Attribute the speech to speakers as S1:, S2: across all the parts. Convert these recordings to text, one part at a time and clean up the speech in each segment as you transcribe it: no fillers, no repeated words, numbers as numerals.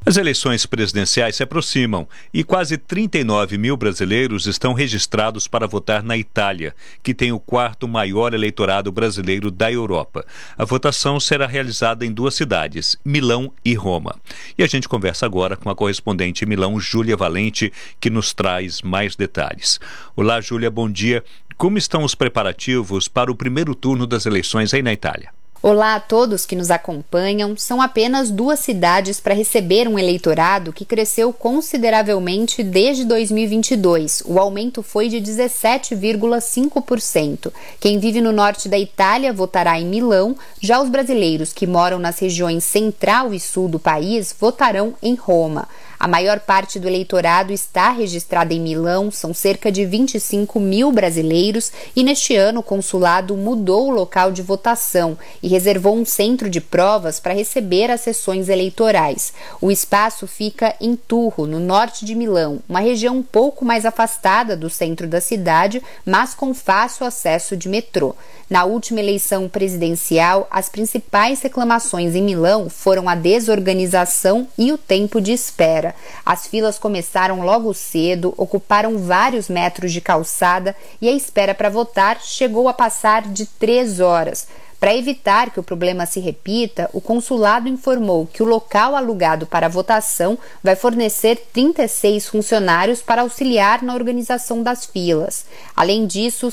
S1: As eleições presidenciais se aproximam e quase 39 mil brasileiros estão registrados para votar na Itália, que tem o quarto maior eleitorado brasileiro da Europa. A votação será realizada em duas cidades, Milão e Roma. E a gente conversa agora com a correspondente em Milão, Júlia Valente, que nos traz mais detalhes. Olá, Júlia, bom dia. Como estão os preparativos para o primeiro turno das eleições aí na Itália?
S2: Olá a todos que nos acompanham. São apenas duas cidades para receber um eleitorado que cresceu consideravelmente desde 2022. O aumento foi de 17,5%. Quem vive no norte da Itália votará em Milão, já os brasileiros que moram nas regiões central e sul do país votarão em Roma. A maior parte do eleitorado está registrada em Milão, são cerca de 25 mil brasileiros, e neste ano o consulado mudou o local de votação e reservou um centro de provas para receber as sessões eleitorais. O espaço fica em Turro, no norte de Milão, uma região um pouco mais afastada do centro da cidade, mas com fácil acesso de metrô. Na última eleição presidencial, as principais reclamações em Milão foram a desorganização e o tempo de espera. As filas começaram logo cedo, ocuparam vários metros de calçada e a espera para votar chegou a passar de 3 horas. Para evitar que o problema se repita, o consulado informou que o local alugado para a votação vai fornecer 36 funcionários para auxiliar na organização das filas. Além disso,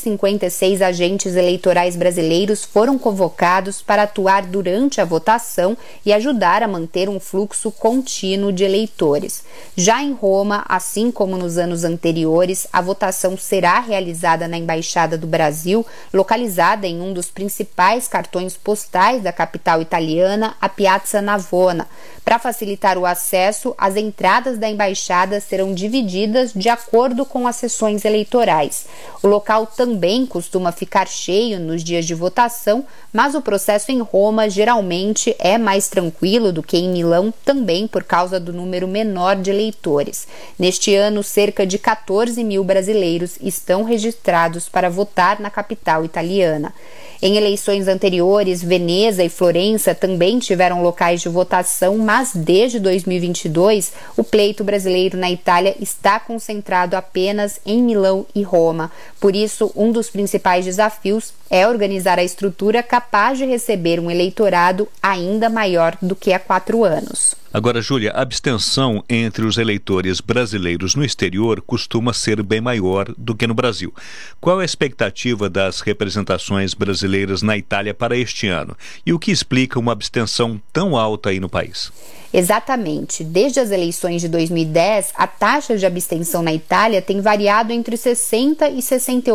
S2: 156 agentes eleitorais brasileiros foram convocados para atuar durante a votação e ajudar a manter um fluxo contínuo de eleitores. Já em Roma, assim como nos anos anteriores, a votação será realizada na Embaixada do Brasil, localizada em um dos principais cartões postais da capital italiana, a Piazza Navona. Para facilitar o acesso, as entradas da embaixada serão divididas de acordo com as sessões eleitorais. O local também costuma ficar cheio nos dias de votação, mas o processo em Roma geralmente é mais tranquilo do que em Milão, também por causa do número menor de eleitores. Neste ano, cerca de 14 mil brasileiros estão registrados para votar na capital italiana. Em eleições anteriores, Veneza e Florença também tiveram locais de votação, mas desde 2022, o pleito brasileiro na Itália está concentrado apenas em Milão e Roma. Por isso, um dos principais desafios é organizar a estrutura capaz de receber um eleitorado ainda maior do que há 4 anos.
S1: Agora, Júlia, a abstenção entre os eleitores brasileiros no exterior costuma ser bem maior do que no Brasil. Qual é a expectativa das representações brasileiras na Itália para este ano? E o que explica uma abstenção tão alta aí no país?
S2: Exatamente. Desde as eleições de 2010, a taxa de abstenção na Itália tem variado entre 60% e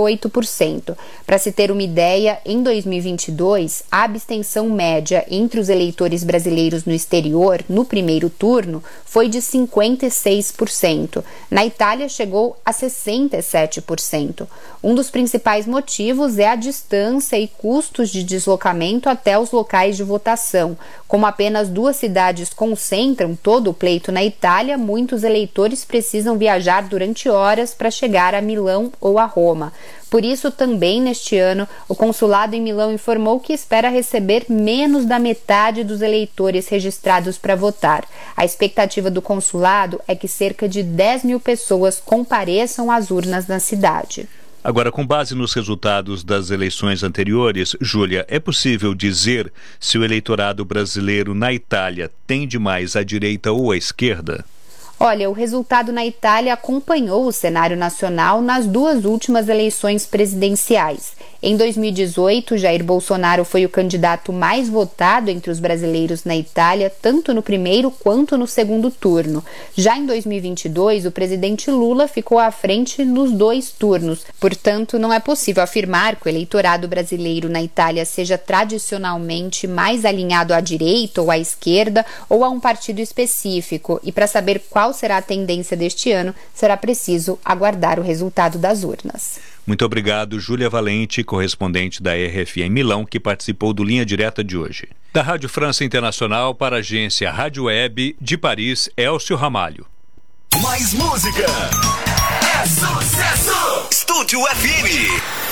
S2: 68%. Para se ter uma ideia, em 2022, a abstenção média entre os eleitores brasileiros no exterior, no primeiro turno, foi de 56%. Na Itália, chegou a 67%. Um dos principais motivos é a distância e custos de deslocamento até os locais de votação. Como apenas 2 cidades concentram todo o pleito na Itália, muitos eleitores precisam viajar durante horas para chegar a Milão ou a Roma. Por isso, também neste ano, o consulado em Milão informou que espera receber menos da metade dos eleitores registrados para votar. A expectativa do consulado é que cerca de 10 mil pessoas compareçam às urnas na cidade.
S1: Agora, com base nos resultados das eleições anteriores, Júlia, é possível dizer se o eleitorado brasileiro na Itália tende mais à direita ou à esquerda?
S2: Olha, o resultado na Itália acompanhou o cenário nacional nas 2 últimas eleições presidenciais. Em 2018, Jair Bolsonaro foi o candidato mais votado entre os brasileiros na Itália, tanto no primeiro quanto no segundo turno. Já em 2022, o presidente Lula ficou à frente nos 2 turnos. Portanto, não é possível afirmar que o eleitorado brasileiro na Itália seja tradicionalmente mais alinhado à direita ou à esquerda ou a um partido específico. E para saber qual será a tendência deste ano, será preciso aguardar o resultado das urnas.
S1: Muito obrigado, Júlia Valente, correspondente da RFI em Milão, que participou do Linha Direta de hoje. Da Rádio França Internacional para a agência Rádio Web de Paris, Elcio Ramalho.
S3: Mais música! É sucesso! Estúdio FM!